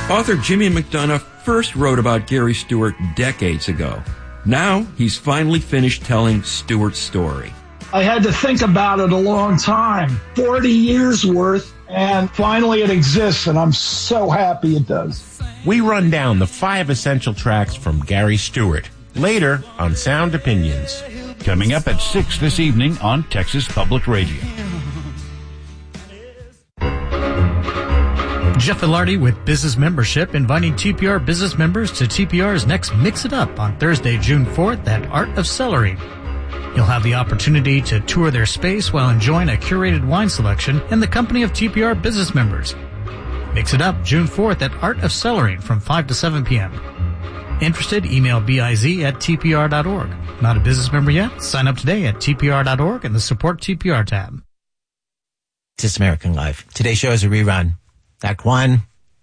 Author Jimmy McDonough first wrote about Gary Stewart decades ago. Now he's finally finished telling Stewart's story. I had to think about it a long time, 40 years worth, and finally it exists, and I'm so happy it does. We run down the 5 essential tracks from Gary Stewart, later on Sound Opinions. Coming up at 6 this evening on Texas Public Radio. Jeff Ilardi with Business Membership, inviting TPR business members to TPR's next Mix It Up on Thursday, June 4th at Art of Celery. You'll have the opportunity to tour their space while enjoying a curated wine selection in the company of TPR business members. Mix It Up, June 4th at Art of Celery from 5 to 7 p.m. Interested? Email biz@tpr.org. Not a business member yet? Sign up today at tpr.org in the Support TPR tab. This American Life. Today's show is a rerun. Act 1.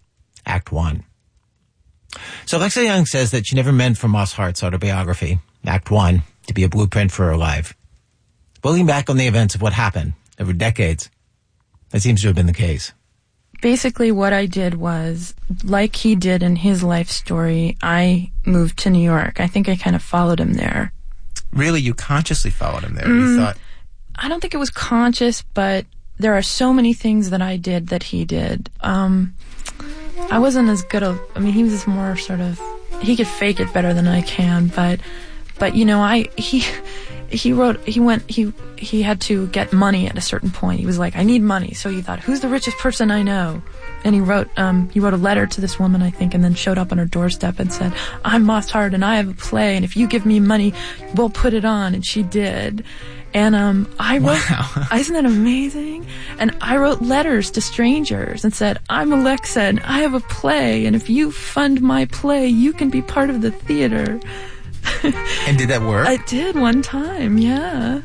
So Alexa Young says that she never meant for Moss Hart's autobiography, Act 1, to be a blueprint for her life. Looking back on the events of what happened over decades, that seems to have been the case. Basically what I did was, like he did in his life story, I moved to New York. I think I kind of followed him there. Really? You consciously followed him there? You thought... I don't think it was conscious, but there are so many things that I did that he did. I wasn't as good of, I mean, he was more sort of, he could fake it better than I can, but you know, he had to get money at a certain point. He was like, I need money. So he thought, who's the richest person I know? And he wrote a letter to this woman, I think, and then showed up on her doorstep and said, I'm Moss Hart and I have a play, and if you give me money, we'll put it on. And she did. And I wrote, wow. Isn't that amazing? And I wrote letters to strangers and said, I'm Alexa and I have a play, and if you fund my play, you can be part of the theater. And did that work? I did one time, yeah.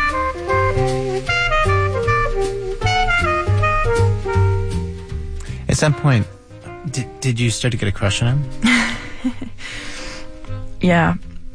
At some point, did you start to get a crush on him? Yeah.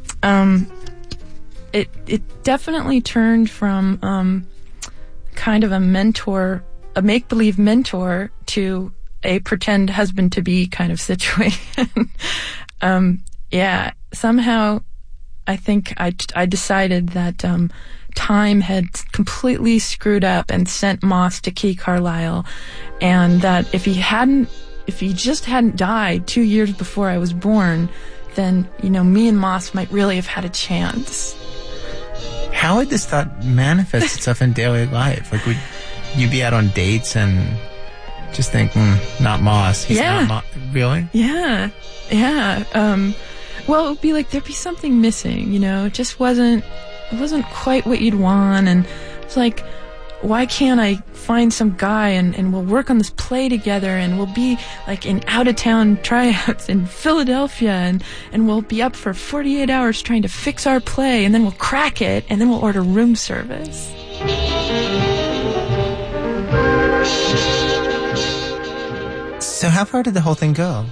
It definitely turned from kind of a mentor, a make-believe mentor, to a pretend husband-to-be kind of situation. Yeah, somehow I think I decided that time had completely screwed up and sent Moss to Key Carlisle, and that if he just hadn't died 2 years before I was born, then, you know, me and Moss might really have had a chance. How would this thought manifest itself in daily life? Like, would you be out on dates and just think, not Moss? He's not Moss. Really? Yeah. Well, it would be like there'd be something missing, you know? It wasn't quite what you'd want, and it's like, why can't I find some guy and we'll work on this play together, and we'll be like in out-of-town tryouts in Philadelphia, and we'll be up for 48 hours trying to fix our play, and then we'll crack it, and then we'll order room service. So how far did the whole thing go?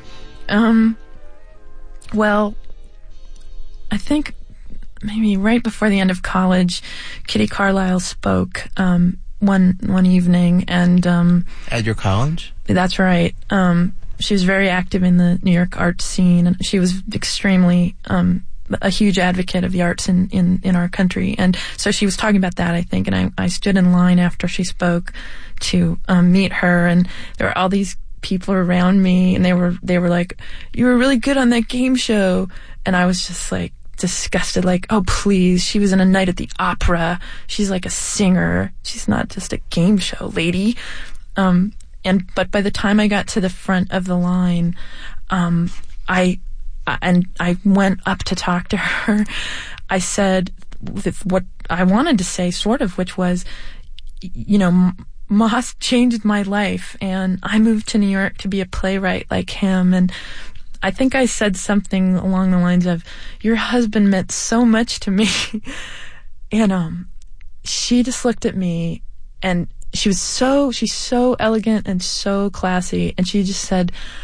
Well, I think maybe right before the end of college, Kitty Carlisle spoke one evening, and at your college? That's right. She was very active in the New York art scene, and she was extremely a huge advocate of the arts in our country. And so she was talking about that, I think, and I stood in line after she spoke to meet her, and there were all these people around me, and they were like, you were really good on that game show. And I was just like disgusted, like, oh please, she was in A Night at the Opera, she's like a singer, she's not just a game show lady. But by the time I got to the front of the line, I went up to talk to her. I said what I wanted to say, sort of, which was, you know, Moss changed my life, and I moved to New York to be a playwright like him. And I think I said something along the lines of, your husband meant so much to me. And she just looked at me, and she's so elegant and so classy, and she just said,